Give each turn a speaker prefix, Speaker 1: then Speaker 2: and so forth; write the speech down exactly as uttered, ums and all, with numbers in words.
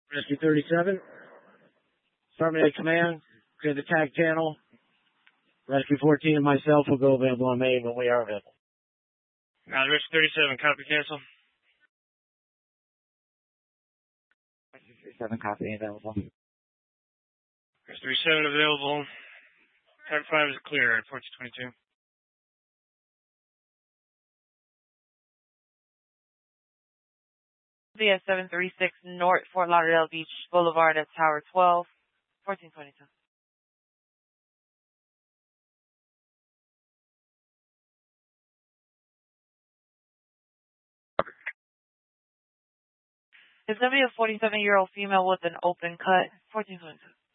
Speaker 1: Rescue thirty-seven. Affirmative command. Clear the tag channel. Rescue fourteen and myself will go available on main when we are available.
Speaker 2: Now, Rescue thirty-seven, copy, cancel.
Speaker 1: Rescue thirty-seven, copy, available.
Speaker 2: Rescue thirty-seven available. Target five is clear at fourteen twenty-two.
Speaker 3: V S seven thirty-six North Fort Lauderdale Beach Boulevard at Tower twelve, fourteen twenty-two. There's going to be a forty-seven-year-old female with an open cut, fourteen twenty-two.